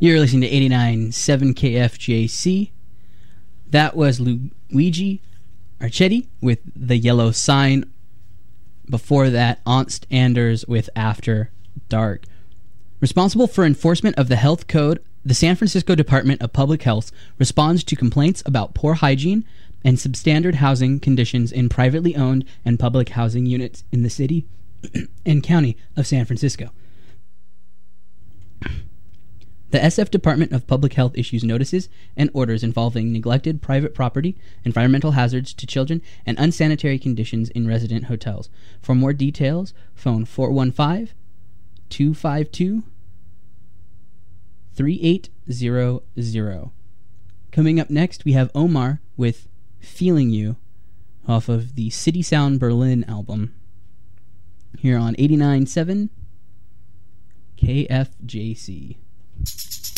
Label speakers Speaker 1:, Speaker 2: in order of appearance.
Speaker 1: You're listening to 89.7 KFJC. That was Luigi Archetti with The Yellow Sign. Before that, Ernst Anders with After Dark. Responsible for enforcement of the health code, the San Francisco Department of Public Health responds to complaints about poor hygiene and substandard housing conditions in privately owned and public housing units in the city and county of San Francisco. The SF Department of Public Health issues notices and orders involving neglected private property, environmental hazards to children, and unsanitary conditions in resident hotels. For more details, phone 415-252-3800. Coming up next, we have Omar with Feeling You off of the City Sound Berlin album. Here on 89.7 KFJC.